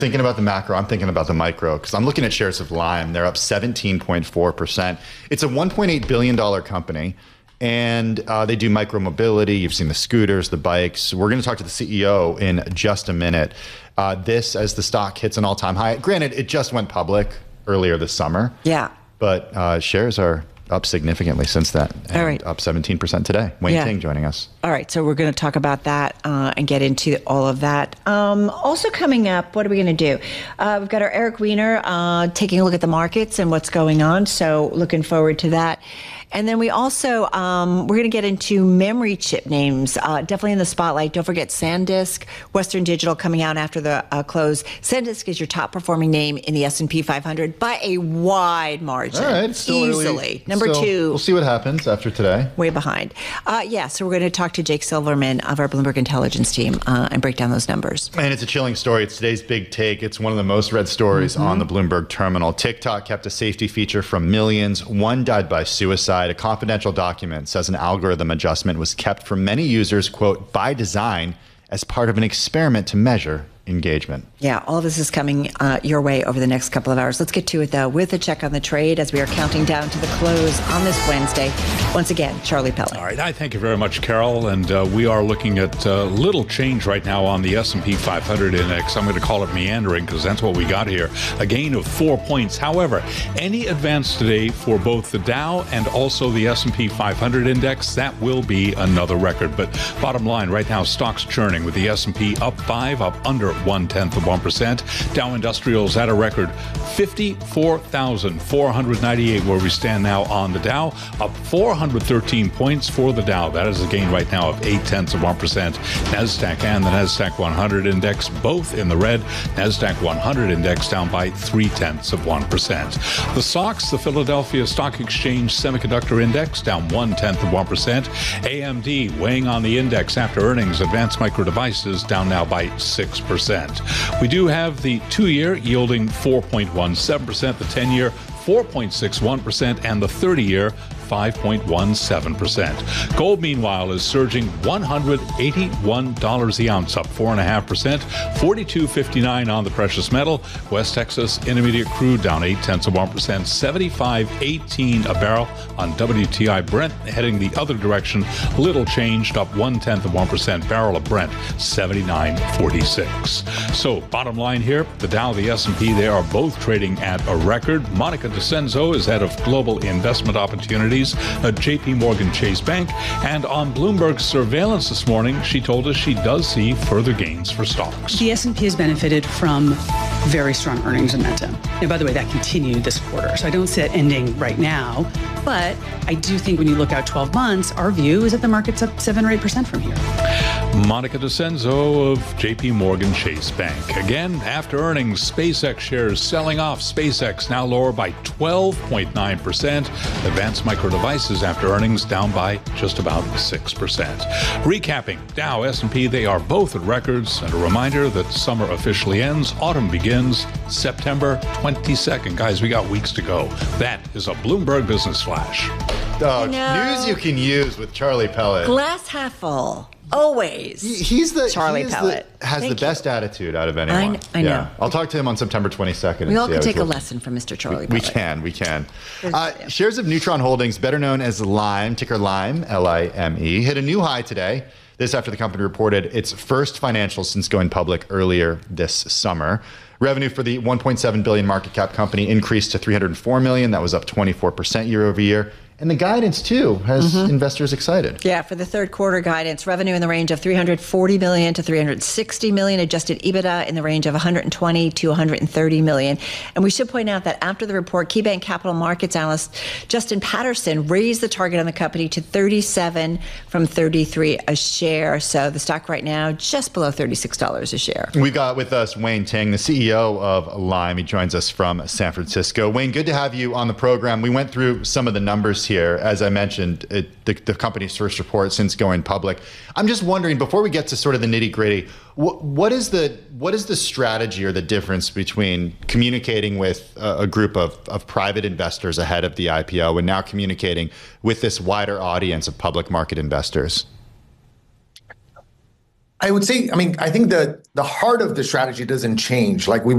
thinking about the macro, I'm thinking about the micro, because I'm looking at shares of Lime. They're up 17.4%. It's a $1.8 billion company, and they do micro mobility. You've seen the scooters, the bikes. We're going to talk to the CEO in just a minute. This, as the stock hits an all-time high. Granted, it just went public earlier this summer. Yeah. But shares are up significantly since that. All right. Up 17% today. Wayne Ting joining us. All right. So we're going to talk about that and get into all of that. Also coming up, what are we going to do? We've got our Eric Weiner taking a look at the markets and what's going on. So looking forward to that. And then we also, we're going to get into memory chip names, definitely in the spotlight. Don't forget SanDisk, Western Digital coming out after the close. SanDisk is your top performing name in the S&P 500 by a wide margin. All right. Still easily. Number two. We'll see what happens after today. Way behind. So we're going to talk to Jake Silverman of our Bloomberg Intelligence team and break down those numbers. And it's a chilling story. It's today's big take. It's one of the most read stories on the Bloomberg terminal. TikTok kept a safety feature from millions. One died by suicide. A confidential document says an algorithm adjustment was kept from many users, quote, by design as part of an experiment to measure engagement. Yeah, all of this is coming your way over the next couple of hours. Let's get to it, though, with a check on the trade as we are counting down to the close on this Wednesday. Once again, Charlie Pellet. All right. I thank you very much, Carol. And we are looking at little change right now on the S&P 500 index. I'm going to call it meandering because that's what we got here. A gain of 4 points. However, any advance today for both the Dow and also the S&P 500 index, that will be another record. But bottom line, right now, stocks churning with the S&P up 5, up under 0.1%. Dow Industrials at a record 54,498 where we stand now on the Dow, up 413 points for the Dow. That is a gain right now of 0.8%. NASDAQ and the NASDAQ 100 index both in the red. NASDAQ 100 index down by 0.3%. The SOX, the Philadelphia Stock Exchange Semiconductor Index, down 0.1%. AMD weighing on the index after earnings. Advanced Micro Devices down now by 6%. We do have the 2-year yielding 4.17%, the 10-year 4.61%, and the 30-year 5.17%. Gold, meanwhile, is surging $181 the ounce, up 4.5%, $42.59 on the precious metal. West Texas Intermediate crude down 0.8%, $75.18 a barrel on WTI. Brent heading the other direction, little changed, up 0.1%. Barrel of Brent, $79.46. So, bottom line here, the Dow, the S&P, they are both trading at a record. Monica DeCenzo is head of global investment opportunities at JP Morgan Chase Bank, and on Bloomberg's surveillance this morning, she told us she does see further gains for stocks. The S&P has benefited from very strong earnings momentum. And by the way, that continued this quarter. So I don't see it ending right now, but I do think when you look out 12 months, our view is that the market's up 7 or 8% from here. Monica DeCenzo of JP Morgan Chase Bank. Again, after earnings, SpaceX shares selling off. SpaceX now lower by 12.9%. Advanced Micro Devices after earnings down by just about 6%. Recapping, Dow, S&P, they are both at records. And a reminder that summer officially ends, autumn begins September 22nd. Guys, we got weeks to go. That is a Bloomberg Business Flash. News you can use with Charlie Pellet. Glass half full. Always. He's the Charlie Pellet has the best attitude out of anyone. I know. I'll talk to him on September 22nd. We all can take a lesson from Mr. Charlie Pellet. We can. Shares of Neutron Holdings, better known as Lime, ticker Lime, L-I-M-E, hit a new high today. This after the company reported its first financials since going public earlier this summer. Revenue for the 1.7 billion market cap company increased to 304 million. That was up 24% year over year. And the guidance, too, has investors excited. Yeah, for the third quarter guidance, revenue in the range of $340 million to $360 million, adjusted EBITDA in the range of $120 to $130 million. And we should point out that after the report, KeyBank Capital Markets analyst Justin Patterson raised the target on the company to 37 from 33 a share. So the stock right now just below $36 a share. We've got with us Wayne Ting, the CEO of Lime. He joins us from San Francisco. Wayne, good to have you on the program. We went through some of the numbers here. As I mentioned, the company's first report since going public. I'm just wondering, before we get to sort of the nitty-gritty, what is the strategy or the difference between communicating with a group of private investors ahead of the IPO and now communicating with this wider audience of public market investors? I would say, I mean, I think the heart of the strategy doesn't change. Like we